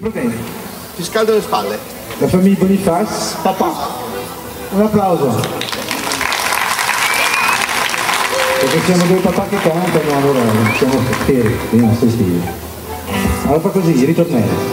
problemi? Ti scaldo le spalle. La famiglia Boniface? Papà. Un applauso. Perché siamo due papà che cantano, allora siamo fieri, stai stili. Allora fa così, ritornello.